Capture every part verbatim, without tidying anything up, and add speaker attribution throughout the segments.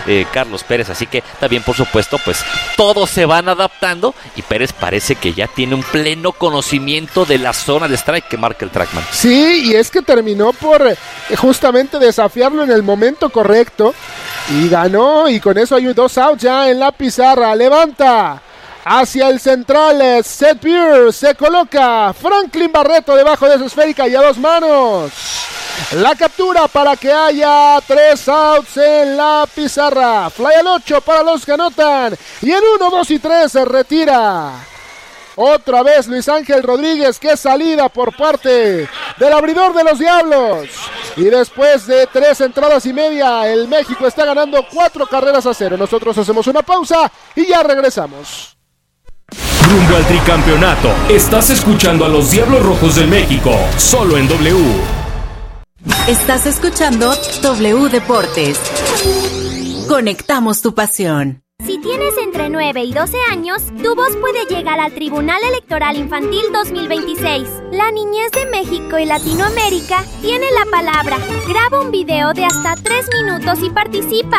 Speaker 1: eh, Carlos Pérez, así que también por supuesto pues todos se van adaptando y Pérez parece que ya tiene un pleno conocimiento de la zona de strike que marca el TrackMan.
Speaker 2: Sí, y es que terminó por eh, justamente desafiarlo en el momento correcto y ganó, y con eso hay dos outs ya en la pizarra. Levanta hacia el central, Seth Beer, se coloca Franklin Barreto debajo de su esférica y a dos manos. La captura para que haya tres outs en la pizarra. Fly al ocho para los que anotan. Y en uno, dos y tres se retira. Otra vez Luis Ángel Rodríguez, qué salida por parte del abridor de los Diablos. Y después de tres entradas y media, el México está ganando cuatro carreras a cero. Nosotros hacemos una pausa y ya regresamos.
Speaker 3: Rumbo al tricampeonato. Estás escuchando a los Diablos Rojos del México, solo en W.
Speaker 4: Estás escuchando W Deportes. Conectamos tu pasión.
Speaker 5: Si tienes entre nueve y doce años, tu voz puede llegar al Tribunal Electoral Infantil dos mil veintiséis. La niñez de México y Latinoamérica tiene la palabra. Graba un video de hasta tres minutos y participa.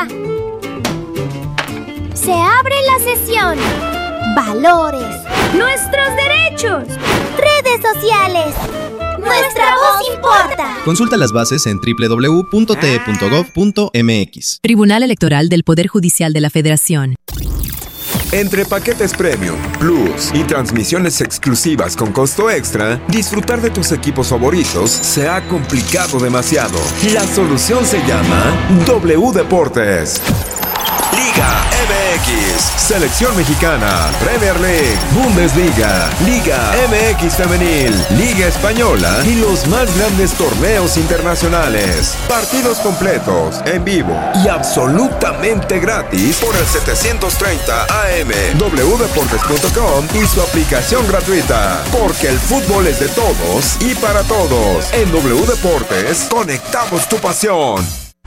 Speaker 5: Se abre la sesión. Valores. Nuestros derechos. Redes sociales. Nuestra voz importa.
Speaker 6: Consulta las bases en doble u doble u doble u punto t e punto gov punto m x.
Speaker 4: Tribunal Electoral del Poder Judicial de la Federación.
Speaker 7: Entre paquetes Premium, Plus y transmisiones exclusivas con costo extra, disfrutar de tus equipos favoritos se ha complicado demasiado. La solución se llama W Deportes. Liga M X, Selección Mexicana, Premier League, Bundesliga, Liga M X Femenil, Liga Española y los más grandes torneos internacionales. Partidos completos, en vivo y absolutamente gratis por el setecientos treinta A M, w deportes punto com y su aplicación gratuita. Porque el fútbol es de todos y para todos. En W Deportes, conectamos tu pasión.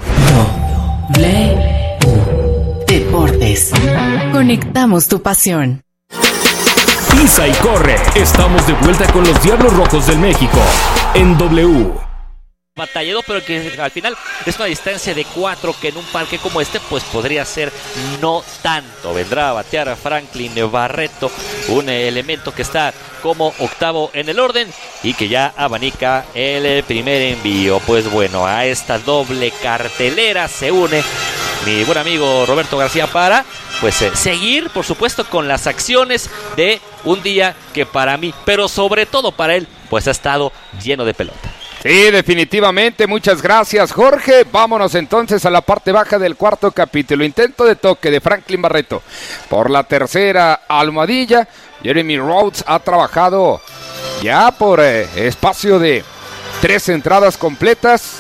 Speaker 4: W Deportes. Conectamos tu pasión.
Speaker 3: Pisa y corre. Estamos de vuelta con los Diablos Rojos del México en W.
Speaker 1: Batallado, pero que al final es una distancia de cuatro que en un parque como este pues podría ser no tanto. Vendrá a batear a Franklin Barreto, un elemento que está como octavo en el orden y que ya abanica el primer envío. Pues bueno, a esta doble cartelera se une mi buen amigo Roberto García para pues eh, seguir por supuesto con las acciones de un día que para mí, pero sobre todo para él, pues ha estado lleno de pelota.
Speaker 8: Sí, definitivamente, muchas gracias Jorge. Vámonos entonces a la parte baja del cuarto capítulo. Intento de toque de Franklin Barreto por la tercera almohadilla. Jeremy Rhodes ha trabajado ya por eh, espacio de tres entradas completas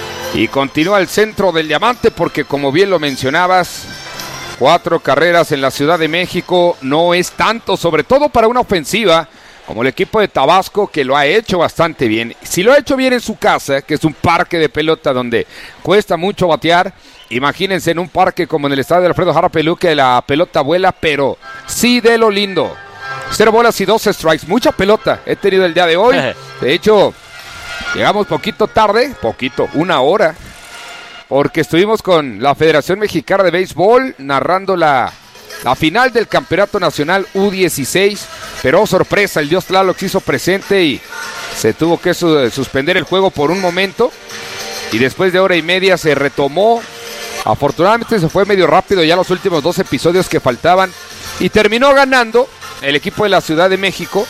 Speaker 8: y continúa el centro del diamante porque, como bien lo mencionabas, cuatro carreras en la Ciudad de México no es tanto, sobre todo para una ofensiva como el equipo de Tabasco, que lo ha hecho bastante bien. Si lo ha hecho bien en su casa, que es un parque de pelota donde cuesta mucho batear, imagínense en un parque como en el estadio de Alfredo Jara Pelú, que la pelota vuela, pero sí de lo lindo. Cero bolas y dos strikes, mucha pelota he tenido el día de hoy. De hecho, llegamos poquito tarde, poquito, una hora, porque estuvimos con la Federación Mexicana de Béisbol narrando la... La final del Campeonato Nacional U dieciséis, pero oh, sorpresa, el Dios Tlaloc se hizo presente y se tuvo que su- suspender el juego por un momento. Y después de hora y media se retomó. Afortunadamente se fue medio rápido ya los últimos dos episodios que faltaban. Y terminó ganando el equipo de la Ciudad de México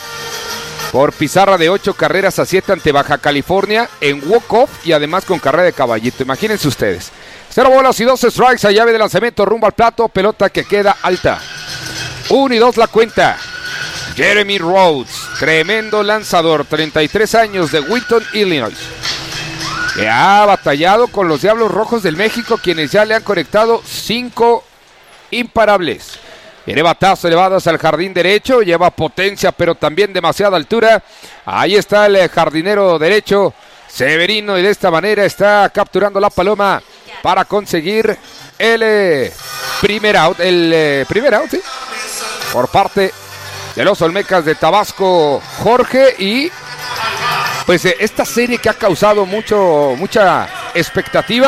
Speaker 8: por pizarra de ocho carreras a siete ante Baja California en walk-off y además con carrera de caballito. Imagínense ustedes. Cero bolas y dos strikes a llave de lanzamiento rumbo al plato. Pelota que queda alta. Uno y dos la cuenta. Jeremy Rhodes, tremendo lanzador, treinta y tres años, de Wheaton, Illinois, que ha batallado con los Diablos Rojos del México, quienes ya le han conectado cinco imparables. Viene batazo elevado hacia el jardín derecho, lleva potencia pero también demasiada altura. Ahí está el jardinero derecho, Severino, y de esta manera está capturando la paloma para conseguir el eh, primer out, el eh, primer out, ¿sí? Por parte de los Olmecas de Tabasco, Jorge, y pues eh, esta serie que ha causado mucho, mucha expectativa,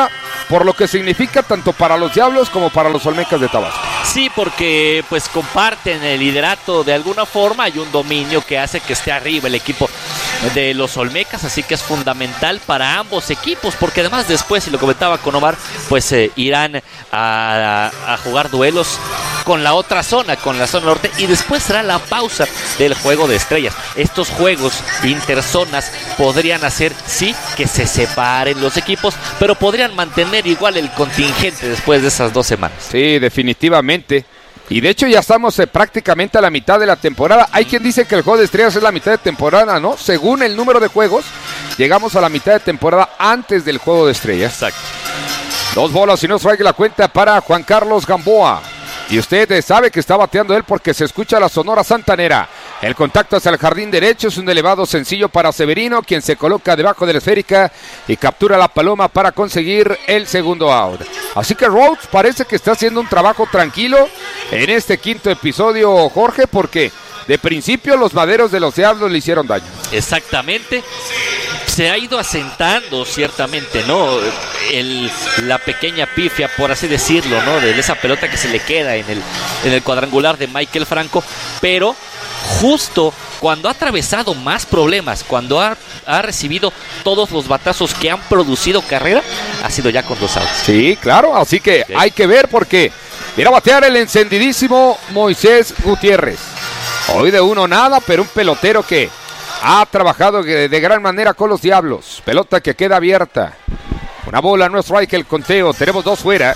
Speaker 8: por lo que significa tanto para los Diablos como para los Olmecas de Tabasco.
Speaker 1: Sí, porque pues comparten el liderato de alguna forma, hay un dominio que hace que esté arriba el equipo de los Olmecas, así que es fundamental para ambos equipos, porque además después, y lo comentaba con Omar, pues eh, irán a, a, a jugar duelos con la otra zona, con la zona norte, y después será la pausa del juego de estrellas. Estos juegos interzonas podrían hacer, sí, que se separen los equipos, pero podrían mantener igual el contingente después de esas dos semanas.
Speaker 8: Sí, definitivamente. Y de hecho ya estamos eh, prácticamente a la mitad de la temporada. Hay quien dice que el juego de estrellas es la mitad de temporada, ¿no? Según el número de juegos, llegamos a la mitad de temporada antes del juego de estrellas.
Speaker 1: Exacto.
Speaker 8: Dos bolas y no strike la cuenta para Juan Carlos Gamboa. Y usted sabe que está bateando él porque se escucha la Sonora Santanera. El contacto hacia el jardín derecho es un elevado sencillo para Severino, quien se coloca debajo de la esférica y captura la paloma para conseguir el segundo out. Así que Rhodes parece que está haciendo un trabajo tranquilo en este quinto episodio, Jorge, porque de principio los maderos de los Diablos le hicieron daño.
Speaker 1: Exactamente. Se ha ido asentando ciertamente, ¿no? El, la pequeña pifia, por así decirlo, ¿no? De esa pelota que se le queda en el, en el cuadrangular de Michael Franco, pero justo cuando ha atravesado más problemas, cuando ha, ha recibido todos los batazos que han producido carrera, ha sido ya con dos outs.
Speaker 8: Sí, claro, así que sí, hay que ver porque viene a batear el encendidísimo Moisés Gutiérrez. Hoy de uno nada, pero un pelotero que ha trabajado de gran manera con los Diablos. Pelota que queda abierta. Una bola, no strike el conteo. Tenemos dos fuera.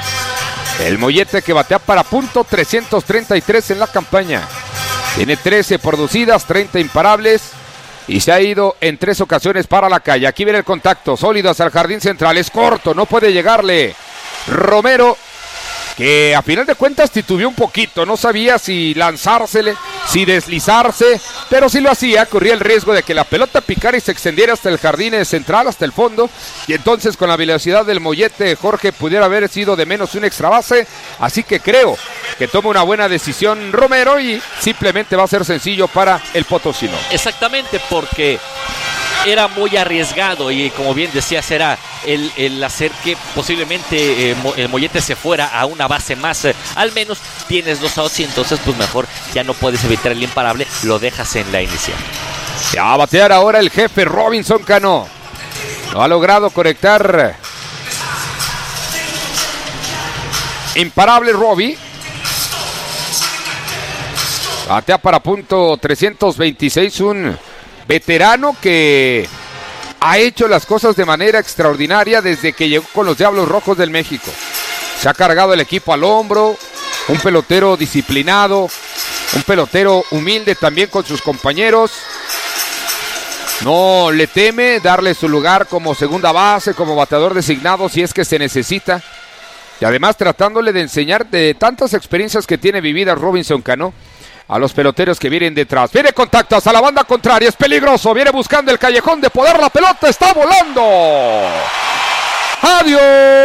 Speaker 8: El Mollete que batea para punto trescientos treinta y tres en la campaña. Tiene trece producidas, treinta imparables. Y se ha ido en tres ocasiones para la calle. Aquí viene el contacto sólido hacia el jardín central. Es corto, no puede llegarle Romero, que a final de cuentas titubeó un poquito, no sabía si lanzársele, si deslizarse, pero si lo hacía, corría el riesgo de que la pelota picara y se extendiera hasta el jardín central, hasta el fondo, y entonces con la velocidad del Mollete, Jorge, pudiera haber sido de menos un extra base, así que creo que toma una buena decisión Romero y simplemente va a ser sencillo para el potosino.
Speaker 1: Exactamente, porque era muy arriesgado y como bien decías, era el, el hacer que posiblemente eh, el Mollete se fuera a una base más. Eh, al menos tienes dos outs y entonces pues mejor ya no puedes evitar el imparable, lo dejas en la inicial.
Speaker 8: Ya va a batear ahora el jefe Robinson Cano. No ha logrado conectar. Imparable Robbie. Batea para punto trescientos veintiséis, un veterano que ha hecho las cosas de manera extraordinaria desde que llegó con los Diablos Rojos del México. Se ha cargado el equipo al hombro, un pelotero disciplinado, un pelotero humilde también con sus compañeros. No le teme darle su lugar como segunda base, como bateador designado si es que se necesita. Y además tratándole de enseñar de tantas experiencias que tiene vividas Robinson Cano a los peloteros que vienen detrás. Viene contacto hacia la banda contraria, es peligroso, viene buscando el callejón de poder, la pelota está volando. ¡Adiós!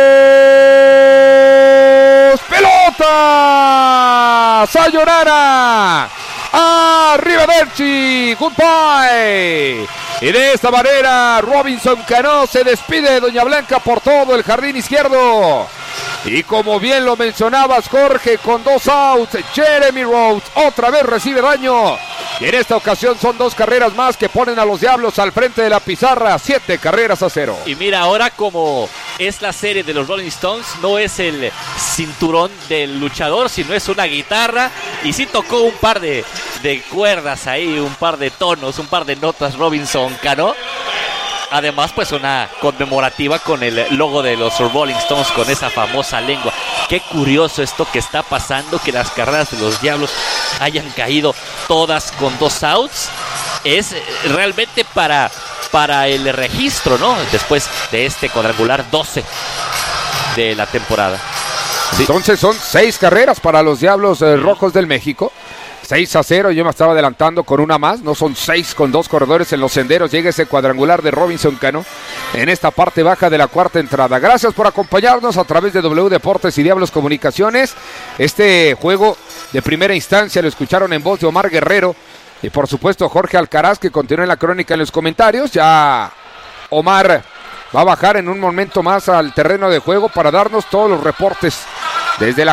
Speaker 8: ¡Pelota! ¡Sayonara! ¡Arrivederci! ¡Goodbye! Y de esta manera Robinson Cano se despide de Doña Blanca por todo el jardín izquierdo. Y como bien lo mencionabas, Jorge, con dos outs, Jeremy Rhodes otra vez recibe daño. Y en esta ocasión son dos carreras más que ponen a los Diablos al frente de la pizarra, siete carreras a cero.
Speaker 1: Y mira, ahora como es la serie de los Rolling Stones, no es el cinturón del luchador, sino es una guitarra. Y sí tocó un par de, de cuerdas ahí, un par de tonos, un par de notas Robinson Cano. Además, pues una conmemorativa con el logo de los Rolling Stones, con esa famosa lengua. Qué curioso esto que está pasando, que las carreras de los Diablos hayan caído todas con dos outs. Es realmente para, para el registro, ¿no? Después de este cuadrangular doce de la temporada.
Speaker 8: Sí. Entonces son seis carreras para los Diablos eh, Rojos del México. seis a cero, yo me estaba adelantando con una más, no son seis con dos corredores en los senderos. Llega ese cuadrangular de Robinson Cano en esta parte baja de la cuarta entrada. Gracias por acompañarnos a través de W Deportes y Diablos Comunicaciones. Este juego de primera instancia lo escucharon en voz de Omar Guerrero y por supuesto Jorge Alcaraz, que continúa en la crónica en los comentarios. Ya Omar va a bajar en un momento más al terreno de juego para darnos todos los reportes desde la